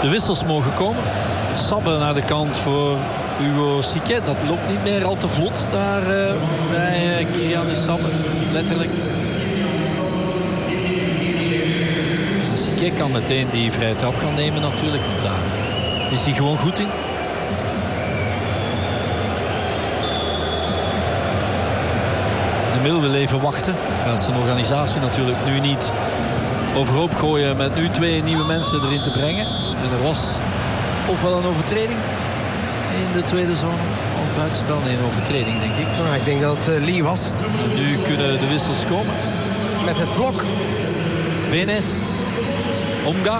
de wissels mogen komen. Sabbe naar de kant voor Hugo Siquet. Dat loopt niet meer al te vlot daar bij Kylian Sabbe. Letterlijk. Siquet kan meteen die vrije trap gaan nemen natuurlijk. Want daar is hij gewoon goed in. De Mil wil even wachten. Gaat zijn organisatie natuurlijk nu niet overhoop gooien met nu 2 nieuwe mensen erin te brengen. En er was ofwel een overtreding in de tweede zone of buitenspel. Nee, een overtreding denk ik. Nou, ik denk dat het Lee was. Nu kunnen de wissels komen. Met het blok. Benes, Omga.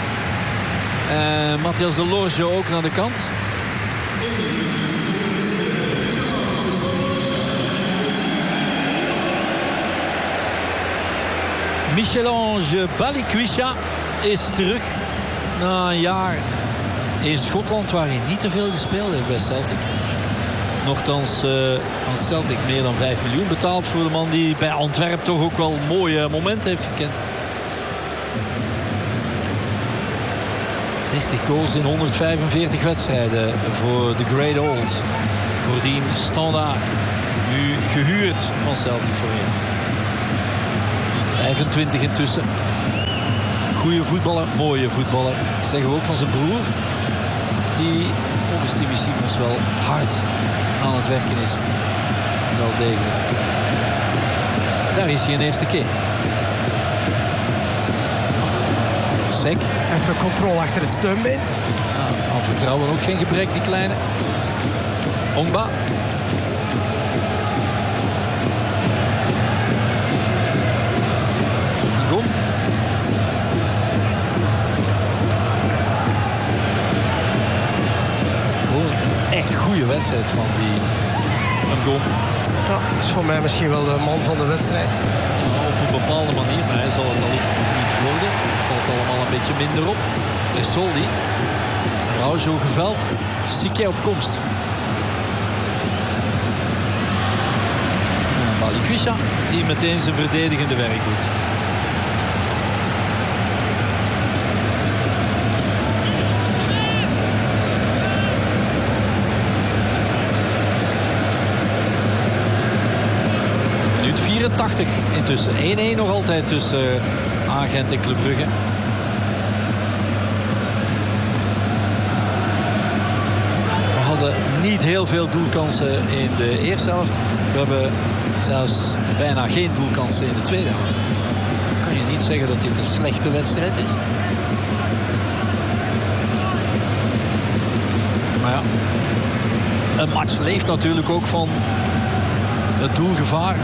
En Matthias de Lorge ook naar de kant. Michel-Ange Balikwisha is terug na een jaar in Schotland waar hij niet te veel gespeeld heeft bij Celtic. Nochtans had Celtic meer dan 5 miljoen betaald voor de man die bij Antwerpen toch ook wel mooie momenten heeft gekend. 30 goals in 145 wedstrijden voor de Great Old. Voordien Standaard. Nu gehuurd van Celtic voor een jaar. 25 intussen. Goeie voetballer, mooie voetballer. Dat zeggen we ook van zijn broer. Die volgens Timmy Simons wel hard aan het werken is. Wel degelijk. Daar is hij een eerste keer. Sek. Even controle achter het steunbeen. Aan vertrouwen ook geen gebrek, die kleine. Ongba. Ngom. Gewoon een echt goede wedstrijd van die Ngom. Ja, is voor mij misschien wel de man van de wedstrijd. Ja, op een bepaalde manier, maar hij zal het allicht niet worden. Het valt allemaal een beetje minder op. Tressoldi. Raujo geveld. Siquet op komst. Balikwisha die meteen zijn verdedigende werk doet. Minuut 84 intussen. 1-1 nog altijd tussen Agent en Club Brugge. We hadden niet heel veel doelkansen in de eerste helft. We hebben zelfs bijna geen doelkansen in de tweede helft. Dan kan je niet zeggen dat dit een slechte wedstrijd is. Maar ja, een match leeft natuurlijk ook van het doelgevaar.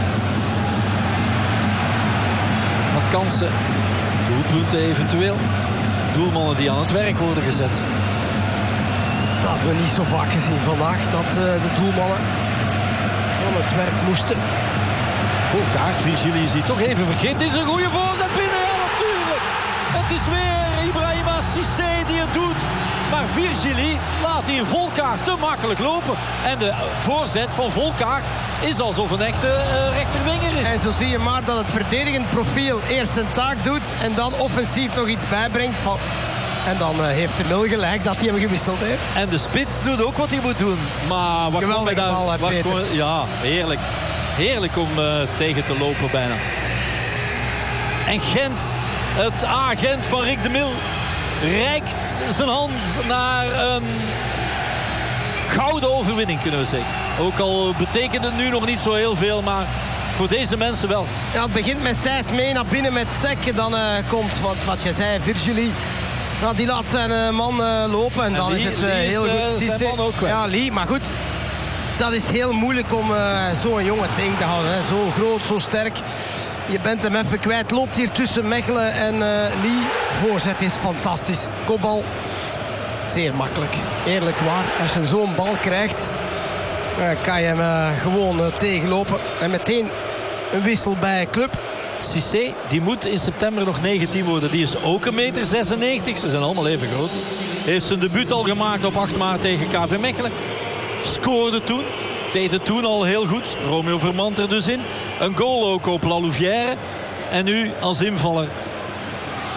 Van kansen, doelpunten eventueel. Doelmannen die aan het werk worden gezet. Dat hebben we niet zo vaak gezien vandaag. Dat de doelmannen aan het werk moesten. Volkaart, Virgili is die toch even vergeten. Dit is een goede voorzet binnen. Ja, natuurlijk. Het is weer Ibrahima Cissé die het doet. Maar Virgili laat hier Volkaart te makkelijk lopen. En de voorzet van Volkaart is alsof een echte rechterwinger is. En zo zie je maar dat het verdedigend profiel eerst zijn taak doet en dan offensief nog iets bijbrengt. En dan heeft de Mil gelijk dat hij hem gewisseld heeft. En de spits doet ook wat hij moet doen. Maar wat geweldige daar, bal, Peter. Ja, heerlijk. Heerlijk om tegen te lopen bijna. En Gent, het agent van Rick de Mil, reikt zijn hand naar een gouden overwinning, kunnen we zeggen. Ook al betekent het nu nog niet zo heel veel, maar voor deze mensen wel. Ja, het begint met Sijs mee naar binnen met Sek. Dan komt, wat je zei, Virgili. Nou, die laat zijn man lopen en dan Lee, is het Lee heel is, goed. zijn man ook wel. Ja, Lee, maar goed. Dat is heel moeilijk om zo'n jongen tegen te houden. Hè. Zo groot, zo sterk. Je bent hem even kwijt. Loopt hier tussen Mechelen en Lee. Voorzet is fantastisch. Kopbal. Zeer makkelijk. Eerlijk waar. Als je zo'n bal krijgt, kan je hem gewoon tegenlopen. En meteen een wissel bij Club. Cissé, die moet in september nog 19 worden. Die is ook 1,96 meter. Ze zijn allemaal even groot. Heeft zijn debuut al gemaakt op 8 maart tegen KV Mechelen. Scoorde toen. Deed het toen al heel goed. Romeo Vermand er dus in. Een goal ook op La Louvière. En nu als invaller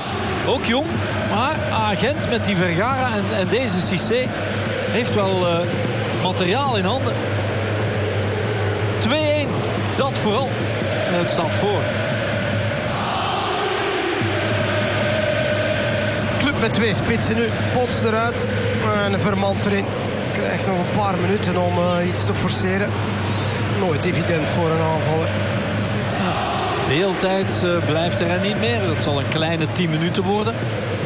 Ook jong, maar agent met die Vergara en deze Cissé heeft wel materiaal in handen. 2-1, dat vooral. En het staat voor. Club met 2 spitsen nu. Pots eruit en Vermand erin. Krijgt nog een paar minuten om iets te forceren. Nooit evident voor een aanvaller. Veel tijd blijft er niet meer. Dat zal een kleine 10 minuten worden.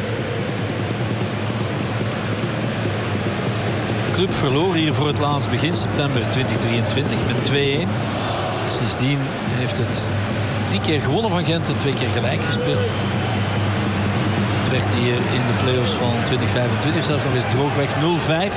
De club verloor hier voor het laatst begin september 2023 met 2-1. Sindsdien heeft het 3 keer gewonnen van Gent en 2 keer gelijk gespeeld. Het werd hier in de play-offs van 2025 zelfs nog eens droogweg 0-5.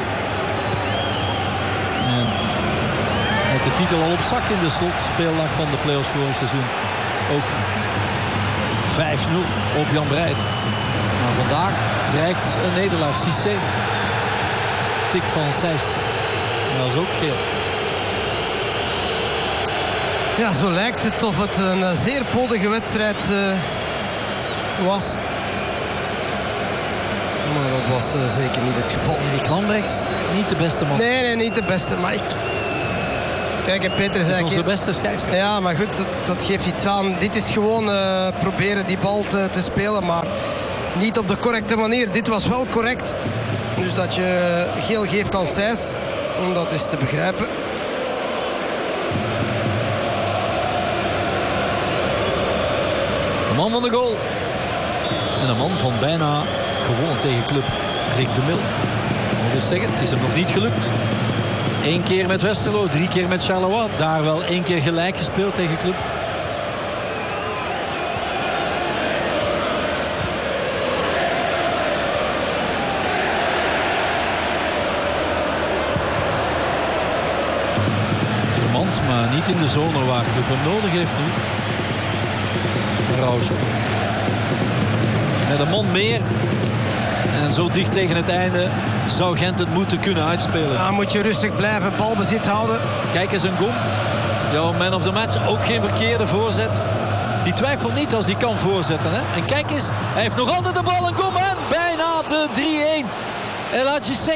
En met de titel al op zak in de slotspeeldag van de play-offs vorig seizoen. Ook 5-0 op Jan Breiden. Maar vandaag dreigt een nederlaag. Cissé. Tik van 6. Dat is ook geel. Ja, zo lijkt het of het een zeer podige wedstrijd was. Maar dat was zeker niet het geval. Erik Lambrechts, niet de beste man. Nee, niet de beste. Maar kijk, en Peter zei... Dat is onze beste scheidsrechter. Ja, maar goed, dat geeft iets aan. Dit is gewoon proberen die bal te spelen, maar niet op de correcte manier. Dit was wel correct. Dus dat je geel geeft aan Sijs, dat is te begrijpen. De man van de goal. En een man van bijna gewoon tegen club Rick de Mil. Nog eens zeggen, het is hem nog niet gelukt. 1 keer met Westerlo, 3 keer met Charleroi. Daar wel 1 keer gelijk gespeeld tegen club. Vermand, maar niet in de zone waar club hem nodig heeft nu. Rausch. Met een man meer. En zo dicht tegen het einde zou Gent het moeten kunnen uitspelen. Ja, moet je rustig blijven, balbezit houden. Kijk eens een Gom. Jouw man of the match. Ook geen verkeerde voorzet. Die twijfelt niet als die kan voorzetten. Hè? En kijk eens, hij heeft nog altijd de bal. Een Gom en bijna de 3-1. El Hadji Seck.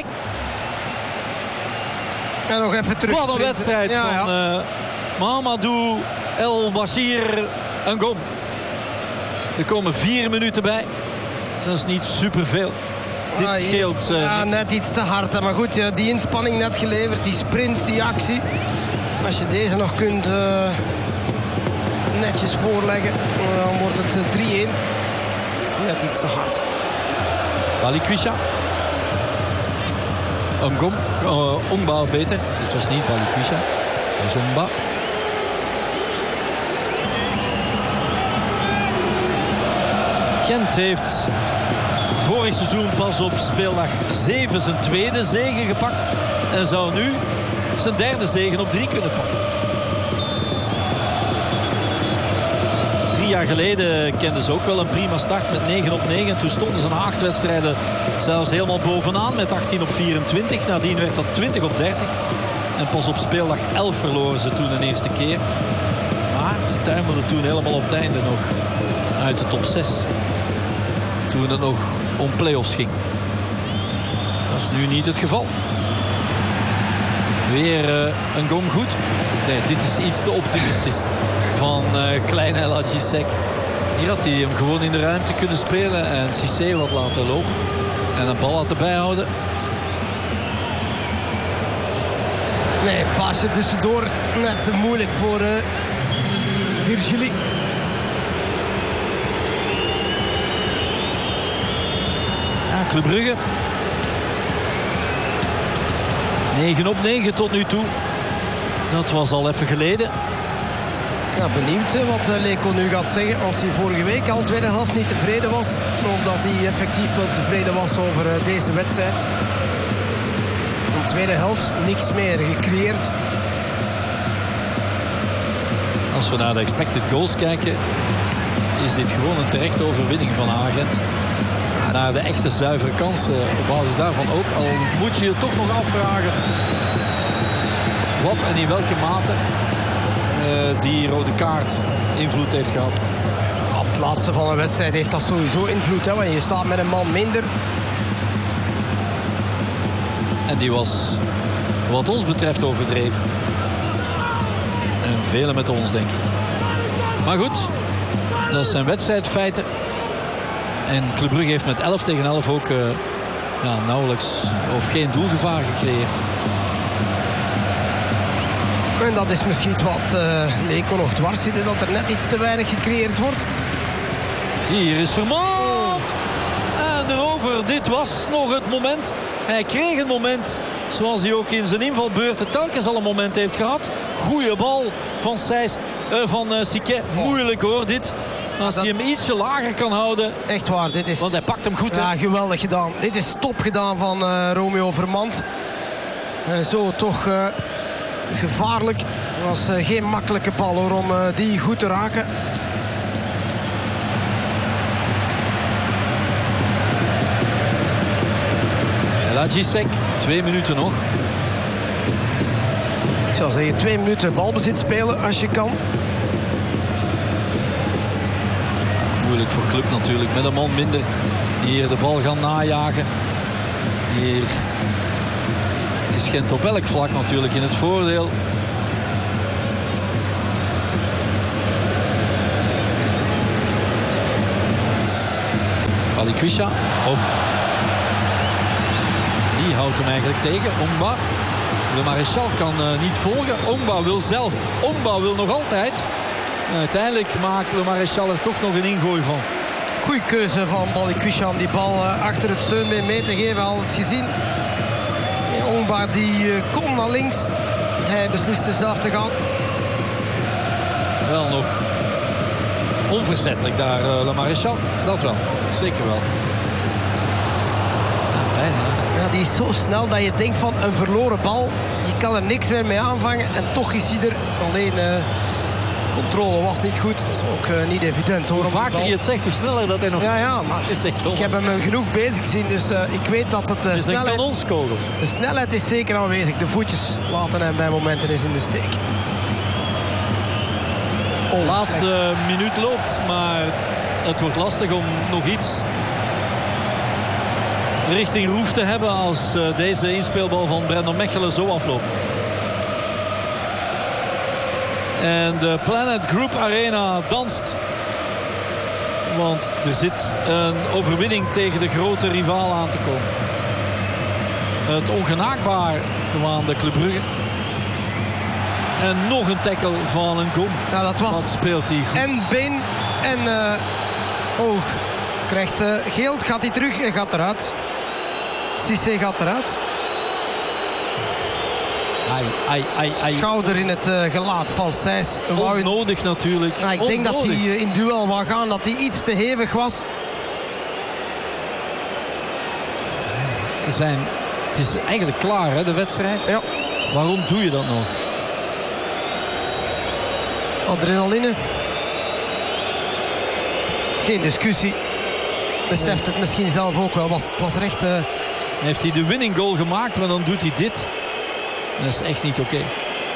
En nog even terug. Wat een wedstrijd van Mahamadou El Bashir en Gom. Er komen 4 minuten bij. Dat is niet superveel. Dit scheelt net iets te hard. Hè. Maar goed, ja, die inspanning net geleverd. Die sprint, die actie. Als je deze nog kunt netjes voorleggen, dan wordt het 3-1. Net iets te hard. Balikwisha. Ngom. Omba beter. Dit was niet Balikwisha. Dat is Omba. Gent heeft vorig seizoen pas op speeldag 7 zijn tweede zege gepakt. En zou nu zijn derde zegen op 3 kunnen pakken. 3 jaar geleden kenden ze ook wel een prima start met 9 op 9. En toen stonden ze na 8 wedstrijden zelfs helemaal bovenaan met 18 op 24. Nadien werd dat 20 op 30. En pas op speeldag 11 verloren ze toen de eerste keer. Maar ze tuimelden toen helemaal op het einde nog uit de top 6. Toen het nog om play-offs ging. Dat is nu niet het geval. Weer een Gom goed. Nee, dit is iets te optimistisch van kleine El Hadji Seck. Hier had hij hem gewoon in de ruimte kunnen spelen en Cissé wat laten lopen. En een bal laten bijhouden. Nee, paasje tussendoor. Net te moeilijk voor Virgili. Ja, Club Brugge. 9 op 9 tot nu toe. Dat was al even geleden. Ja, benieuwd wat Leko nu gaat zeggen als hij vorige week al tweede helft niet tevreden was. Of dat hij effectief wel tevreden was over deze wedstrijd. In de tweede helft niks meer gecreëerd. Als we naar de expected goals kijken, is dit gewoon een terechte overwinning van Agent. Naar de echte zuivere kansen op basis daarvan ook. Al moet je je toch nog afvragen wat en in welke mate die rode kaart invloed heeft gehad. Op het laatste van een wedstrijd heeft dat sowieso invloed. Hè, want je staat met een man minder. En die was wat ons betreft overdreven. En velen met ons, denk ik. Maar goed, dat zijn wedstrijdfeiten. En Club Brugge heeft met 11 tegen 11 ook nauwelijks of geen doelgevaar gecreëerd. En dat is misschien wat Leco nog dwars zitten, dat er net iets te weinig gecreëerd wordt. Hier is Vermaat. En erover, dit was nog het moment. Hij kreeg een moment, zoals hij ook in zijn invalbeurten telkens al een moment heeft gehad. Goeie bal van Siquet. Moeilijk hoor, dit. Als hij hem ietsje lager kan houden. Echt waar, dit is... Want hij pakt hem goed. Ja, geweldig gedaan. Dit is top gedaan van Romeo Vermand. En zo toch gevaarlijk. Het was geen makkelijke bal hoor, om die goed te raken. Lajicek, 2 minuten nog. Ik zou zeggen 2 minuten balbezit spelen als je kan. Moeilijk voor Club natuurlijk, met een man minder. Hier de bal gaan najagen. Hier is Gent op elk vlak natuurlijk in het voordeel. Balikwisha. Oh. Die houdt hem eigenlijk tegen. Ongba. De Maréchal kan niet volgen. Ongba wil zelf. Ongba wil nog altijd. En uiteindelijk maakt de Maréchal er toch nog een ingooi van. Goeie keuze van Balikwisha om die bal achter het steunbeen mee te geven. Al het gezien. Ongba die kon naar links. Hij besliste zelf te gaan. Wel nog onverzettelijk daar Le Maréchal. Dat wel. Zeker wel. Ja, die is zo snel dat je denkt van een verloren bal. Je kan er niks meer mee aanvangen. En toch is hij er. Alleen controle was niet goed. Dat is ook niet evident hoor. Hoe vaker je het zegt, hoe sneller dat hij nog... Ja, maar ik heb hem genoeg bezig gezien. Dus ik weet dat het is een kanonskogel. De snelheid is zeker aanwezig. De voetjes laten hem bij momenten eens in de steek. De laatste minuut loopt, maar het wordt lastig om nog iets richting Roef te hebben als deze inspeelbal van Brandon Mechelen zo afloopt. En de Planet Group Arena danst. Want er zit een overwinning tegen de grote rivaal aan te komen. Het ongenaakbaar gewaande Club Brugge. En nog een tackle van een Gom. Ja, dat was... Wat speelt hij goed. En been en oog. Krijgt geel, gaat hij terug en gaat eruit. Cissé gaat eruit. Schouder in het gelaat van Sijs. Onnodig natuurlijk. Nou, ik denk dat hij in duel wou gaan, dat hij iets te hevig was. Het is eigenlijk klaar, hè, de wedstrijd. Ja. Waarom doe je dat nog? Adrenaline. Geen discussie. Beseft het misschien zelf ook wel. Het was recht... Heeft hij de winning goal gemaakt, maar dan doet hij dit. Dat is echt niet oké.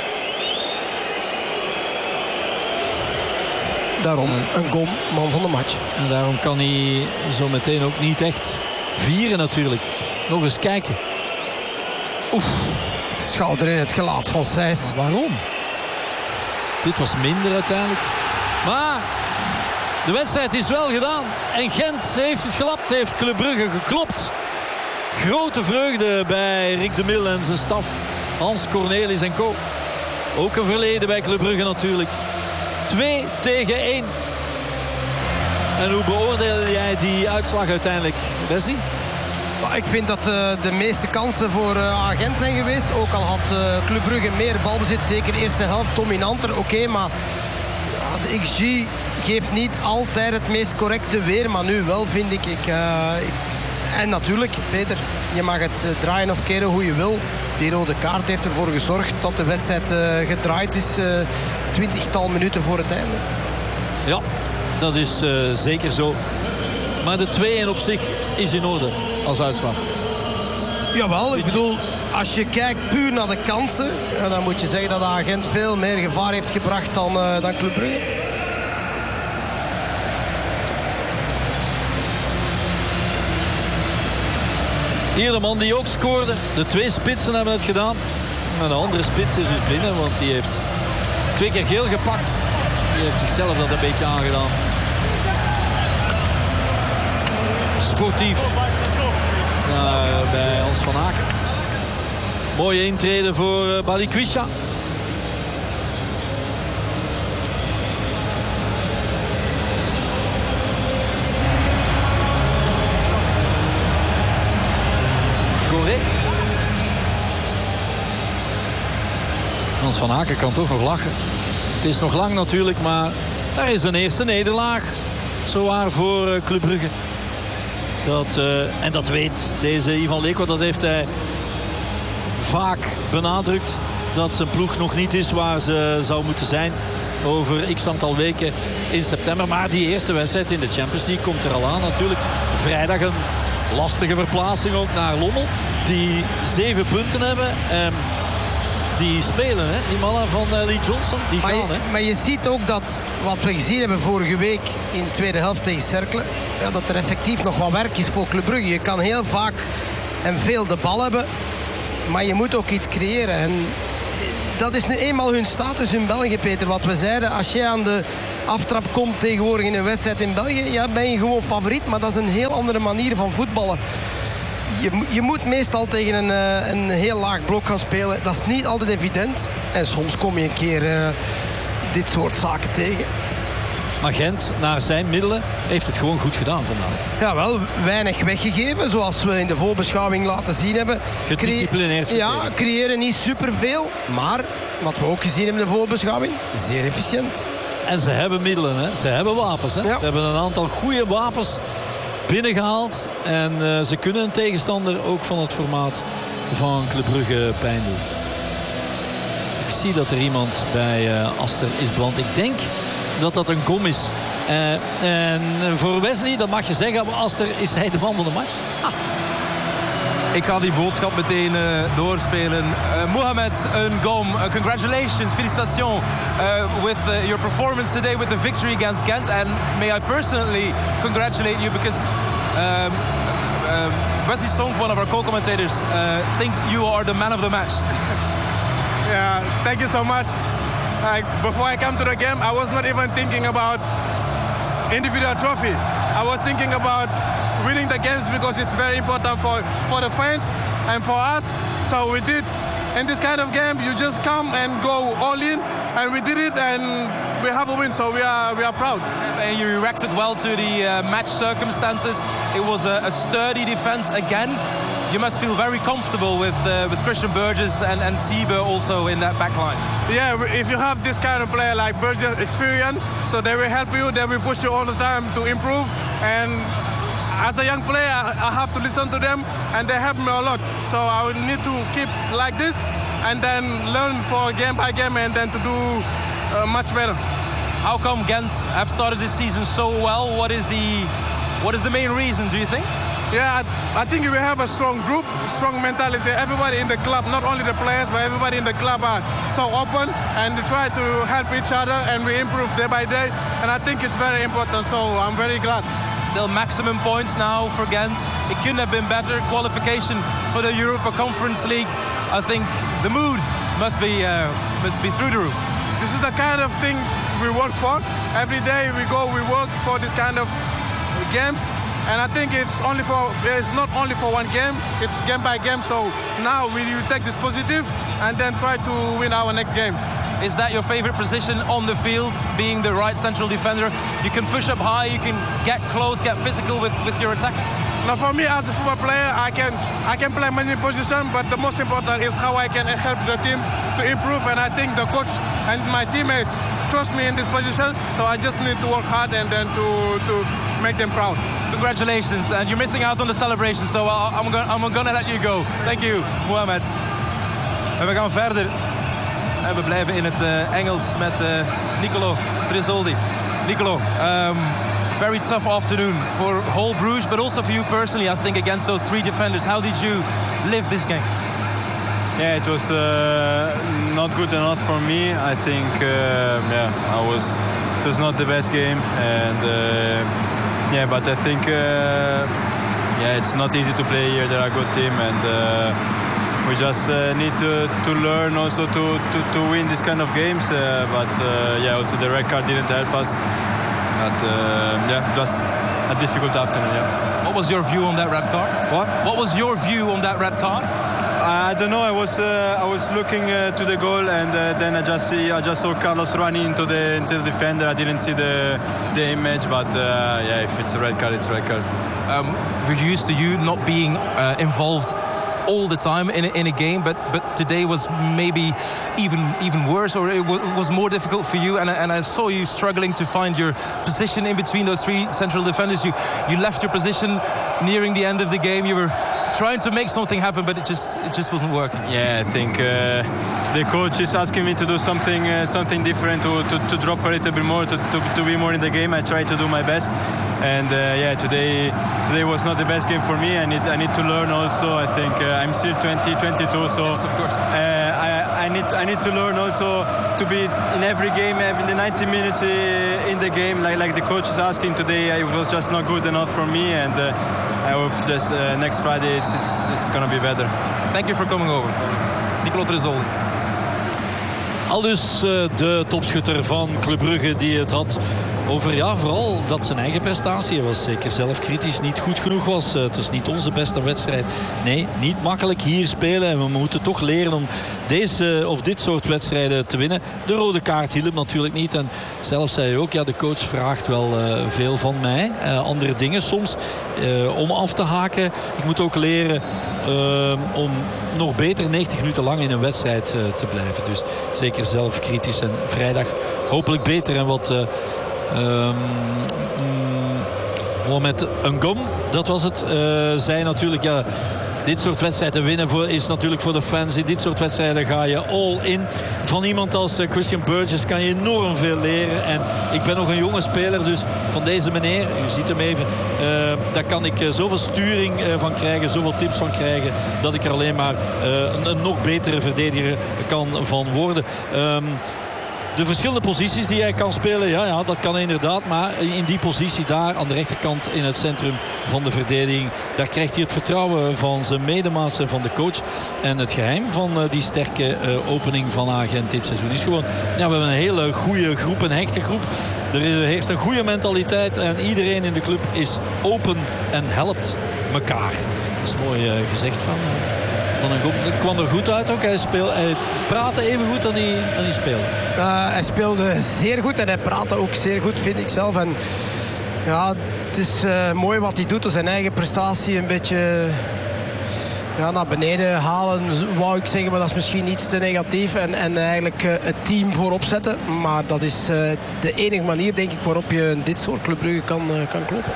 Daarom een Gom, man van de match. En daarom kan hij zo meteen ook niet echt vieren natuurlijk. Nog eens kijken. Oef. Het schouder in het gelaat van Sijs. Waarom? Dit was minder uiteindelijk. Maar de wedstrijd is wel gedaan. En Gent heeft het gelapt, heeft Club Brugge geklopt. Grote vreugde bij Rick de Mil en zijn staf. Hans Cornelis en co. Ook een verleden bij Club Brugge natuurlijk. 2 tegen 1. En hoe beoordeel jij die uitslag uiteindelijk, Wesley? Ik vind dat de meeste kansen voor Gent zijn geweest. Ook al had Club Brugge meer balbezit. Zeker de eerste helft dominanter. Oké, maar ja, de XG geeft niet altijd het meest correcte weer. Maar nu wel, vind ik. En natuurlijk, Peter, je mag het draaien of keren hoe je wil. Die rode kaart heeft ervoor gezorgd dat de wedstrijd gedraaid is. 20-tal minuten voor het einde. Ja, dat is zeker zo. Maar de 2-1 op zich is in orde als uitslag. Jawel, ik bedoel, als je kijkt puur naar de kansen, dan moet je zeggen dat Gent veel meer gevaar heeft gebracht dan Club Brugge. Hier de man die ook scoorde. De 2 spitsen hebben het gedaan. En de andere spits is dus binnen, want die heeft 2 keer geel gepakt. Die heeft zichzelf dat een beetje aangedaan. Sportief. Bij Hans van Aken. Mooie intrede voor Balikwisha. Goré. Hans van Aken kan toch nog lachen. Het is nog lang natuurlijk, maar daar is een eerste nederlaag. Zowaar voor Club Brugge. En dat weet deze Ivan Leko, dat heeft hij vaak benadrukt. Dat zijn ploeg nog niet is waar ze zou moeten zijn over x aantal weken in september. Maar die eerste wedstrijd in de Champions League komt er al aan natuurlijk. Vrijdag een lastige verplaatsing ook naar Lommel. Die 7 punten hebben. Die spelen, hè? Die mannen van Lee Johnson. Die gaan, hè? Maar je ziet ook dat wat we gezien hebben vorige week in de tweede helft tegen Cercle, ja, dat er effectief nog wat werk is voor Club Brugge. Je kan heel vaak en veel de bal hebben, maar je moet ook iets creëren. En dat is nu eenmaal hun status in België, Peter. Wat we zeiden, als je aan de aftrap komt tegenwoordig in een wedstrijd in België, ja, ben je gewoon favoriet. Maar dat is een heel andere manier van voetballen. Je moet meestal tegen een heel laag blok gaan spelen. Dat is niet altijd evident. En soms kom je een keer dit soort zaken tegen. Maar Gent, naar zijn middelen, heeft het gewoon goed gedaan vandaag. Ja, wel weinig weggegeven, zoals we in de voorbeschouwing laten zien hebben. Gedisciplineerd. Ja, creëren niet superveel. Maar, wat we ook gezien hebben in de voorbeschouwing, zeer efficiënt. En ze hebben middelen, hè. Ze hebben wapens, hè. Ja. Ze hebben een aantal goede wapens binnengehaald. En ze kunnen een tegenstander ook van het formaat van Club Brugge pijn doen. Ik zie dat er iemand bij Aster is beland. Ik denk dat een gom is. En voor Wesley, dat mag je zeggen, maar Aster, is hij de man van de match? Ik ga die boodschap meteen doorspelen. Mohamed Ngom, congratulations, félicitations with your performance today with the victory against Ghent. And may I personally congratulate you because Wesley Sonk, one of our co-commentators, thinks you are the man of the match. Yeah, thank you so much. Before I came to the game, I was not even thinking about individual trophy. I was thinking about winning the games because it's very important for the fans and for us. So we did. In this kind of game, you just come and go all in, and we did it, and we have a win. So we are proud. And you reacted well to the match circumstances. It was a sturdy defense again. You must feel very comfortable with Christian Burgess and Siebe also in that back line. Yeah, if you have this kind of player like Burgess experience, so they will help you, they will push you all the time to improve. And as a young player, I have to listen to them, and they help me a lot. So I will need to keep like this, and then learn for game by game, and then to do much better. How come Ghent have started this season so well? What is the main reason, do you think? Yeah, I think we have a strong group, strong mentality. Everybody in the club, not only the players, but everybody in the club are so open and they try to help each other, and we improve day by day. And I think it's very important, so I'm very glad. Still maximum points now for Ghent. It couldn't have been better. Qualification for the Europa Conference League. I think the mood must be through the roof. This is the kind of thing we work for. Every day we work for this kind of games. And I think it's not only for one game, it's game by game. So now we take this positive and then try to win our next game. Is that your favorite position on the field, being the right central defender? You can push up high, you can get close, get physical with your attack. Now for me as a football player, I can play many positions, but the most important is how I can help the team to improve. And I think the coach and my teammates trust me in this position, so I just need to work hard and then to make them proud. Congratulations, and you're missing out on the celebration, so I'm gonna let you go. Thank you, Mohamed. En we gaan verder. En we blijven in het Engels met Nicolo Trizoldi. Nicolo, very tough afternoon for whole Bruges, but also for you personally, I think, against those 3 defenders. How did you live this game? Yeah, it was not good enough for me. I think, it was not the best game, and but I think, yeah, it's not easy to play here. They're a good team, and we just need to learn also to win this kind of games. Also the red card didn't help us. But just a difficult afternoon. Yeah. What was your view on that red card? What was your view on that red card? I don't know. I was looking to the goal, and then I just saw Carlos running into the defender. I didn't see the image, but if it's a red card, it's a red card. We're used to you not being involved all the time in a game, but today was maybe even worse, or it was more difficult for you. And I saw you struggling to find your position in between those three central defenders. You left your position nearing the end of the game. You were trying to make something happen, but it just wasn't working. Yeah, I think the coach is asking me to do something different, to drop a little bit more, to be more in the game. I try to do my best. And today was not the best game for me. I need to learn also. I think I'm still 22, so yes, of course. I need to learn also to be in every game, in the 90 minutes in the game, like the coach is asking today. It was just not good enough for me, and I hope just next Friday it's gonna be better. Thank you for coming over, Nicolo Tresoldi. Aldus de topschutter van Club Brugge die het had over vooral dat zijn eigen prestatie. Hij was zeker zelf kritisch, niet goed genoeg was. Het is niet onze beste wedstrijd. Nee, niet makkelijk hier spelen. En we moeten toch leren om deze of dit soort wedstrijden te winnen. De rode kaart hielp natuurlijk niet. En zelf zei hij ook, de coach vraagt wel veel van mij. Andere dingen soms om af te haken. Ik moet ook leren om nog beter 90 minuten lang in een wedstrijd te blijven. Dus zeker zelf kritisch. En vrijdag hopelijk beter en wat... Mohamed Ngom, dat was het, zei natuurlijk, dit soort wedstrijden winnen is natuurlijk voor de fans. In dit soort wedstrijden ga je all in. Van iemand als Christian Burgess kan je enorm veel leren. En ik ben nog een jonge speler, dus van deze meneer, u ziet hem even, daar kan ik zoveel sturing van krijgen, zoveel tips van krijgen, dat ik er alleen maar een nog betere verdediger kan van worden. De verschillende posities die hij kan spelen, dat kan inderdaad. Maar in die positie daar aan de rechterkant in het centrum van de verdediging, daar krijgt hij het vertrouwen van zijn medemaats en van de coach. En het geheim van die sterke opening van Agent dit seizoen is gewoon... we hebben een hele goede groep, een hechte groep. Er heerst een goede mentaliteit en iedereen in de club is open en helpt elkaar. Dat is mooi gezegd van een groep. Het kwam er goed uit ook. Hij praatte even goed dan hij speelde. Hij speelde zeer goed en hij praatte ook zeer goed, vind ik zelf. En het is mooi wat hij doet. Zijn eigen prestatie een beetje naar beneden halen, wou ik zeggen. Maar dat is misschien iets te negatief. En eigenlijk het team voorop zetten. Maar dat is de enige manier, denk ik, waarop je dit soort Club Brugge kan kloppen.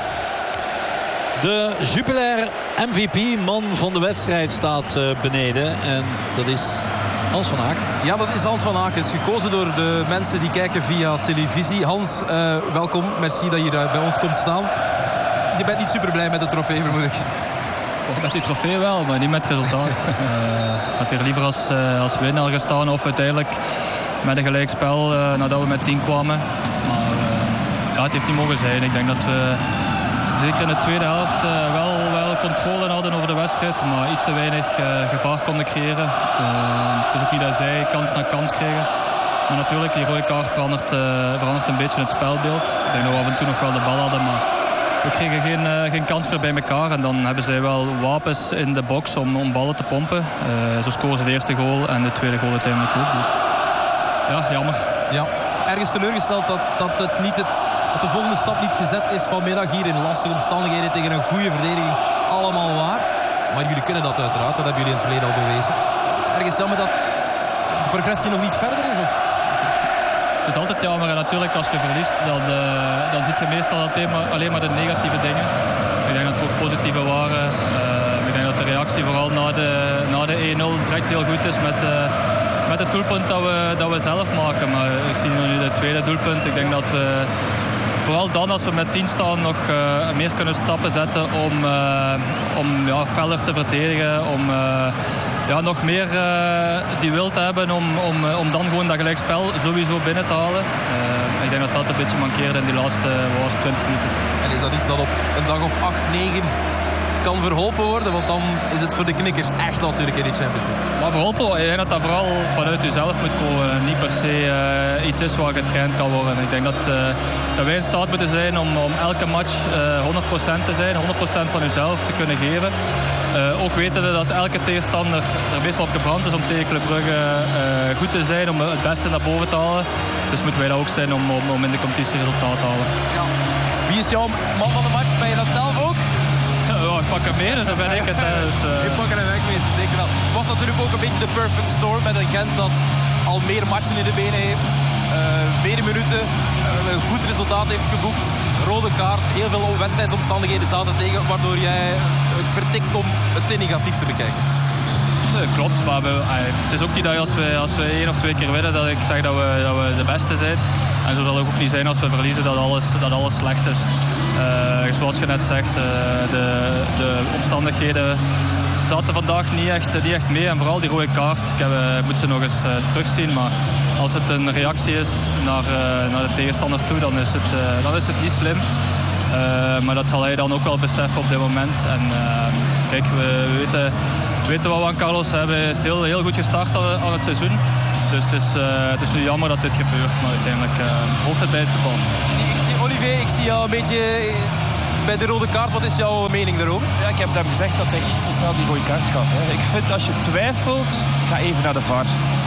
De Jupiler MVP, man van de wedstrijd, staat beneden. En dat is Hans van Aken. Ja, dat is Hans van Aken. Het is gekozen door de mensen die kijken via televisie. Hans, welkom. Merci dat je daar bij ons komt staan. Je bent niet super blij met de trofee, vermoed ik. Met die trofee wel, maar niet met het resultaat. Ik had hier liever als winnaar gestaan of uiteindelijk met een gelijkspel nadat we met 10 kwamen. Maar het heeft niet mogen zijn. Ik denk dat we zeker in de tweede helft wel controle hadden over de wedstrijd, maar iets te weinig gevaar konden creëren. Het is ook niet dat zij kans na kans kregen. Maar natuurlijk, die rode kaart verandert een beetje het spelbeeld. Ik denk dat we af en toe nog wel de bal hadden, maar we kregen geen kans meer bij elkaar. En dan hebben zij wel wapens in de box om ballen te pompen. Zo scoren ze de eerste goal en de tweede goal uiteindelijk ook. Dus jammer. Ja. Ergens teleurgesteld dat de volgende stap niet gezet is vanmiddag hier in lastige omstandigheden tegen een goede verdediging. Allemaal waar. Maar jullie kunnen dat uiteraard. Dat hebben jullie in het verleden al bewezen. Ergens jammer dat de progressie nog niet verder is? Of? Het is altijd jammer. En natuurlijk als je verliest, dan zie je meestal alleen maar de negatieve dingen. Ik denk dat er ook positieve waren. Ik denk dat de reactie vooral na de 1-0 direct heel goed is met het doelpunt dat we zelf maken. Maar ik zie nu het tweede doelpunt. Ik denk dat we vooral dan als we met 10 staan nog meer kunnen stappen zetten om feller te verdedigen. Om nog meer die wil te hebben om dan gewoon dat gelijkspel sowieso binnen te halen. Ik denk dat een beetje mankeerde in die laatste 20 minuten. En is dat iets dat op een dag of 8, 9 kan verholpen worden? Want dan is het voor de knikkers echt natuurlijk in die Champions League. Maar verholpen, ik denk dat dat vooral vanuit jezelf moet komen. Niet per se iets is waar getraind kan worden. Ik denk dat wij in staat moeten zijn om elke match 100% te zijn. 100% van jezelf te kunnen geven. Ook weten dat elke tegenstander er meestal op gebrand is om tegen Club Brugge goed te zijn. Om het beste naar boven te halen. Dus moeten wij dat ook zijn om in de competitie resultaat te halen. Ja. Wie is jouw man van de match? Ben je dat zelf ook? Ja, ik pak hem mee, dus dan ben ik het. Dus, Ik pak er weg mee, zeker wel. Het was natuurlijk ook een beetje de perfect storm met een Gent dat al meer matchen in de benen heeft. Meer minuten, een goed resultaat heeft geboekt. Rode kaart, heel veel wedstrijdsomstandigheden zaten tegen, waardoor jij het vertikt om het te negatief te bekijken. Klopt, maar het is ook niet dat als we 1 of 2 keer winnen dat ik zeg dat we de beste zijn. En zo zal het ook niet zijn als we verliezen dat alles slecht is. Zoals je net zegt, de omstandigheden zaten vandaag niet echt mee. En vooral die rode kaart, ik moet ze nog eens terugzien. Maar als het een reactie is naar de tegenstander toe, dan is het niet slim. Maar dat zal hij dan ook wel beseffen op dit moment. En kijk, we weten wat we aan Carlos hebben. Hij is heel goed gestart aan het seizoen. Dus het is nu jammer dat dit gebeurt. Maar uiteindelijk hoort het bij het voetbal. Olivier, ik zie jou een beetje bij de rode kaart. Wat is jouw mening daarover? Ja, ik heb hem gezegd dat hij iets te snel die rode kaart gaf. Hè. Ik vind als je twijfelt, ga even naar de VAR.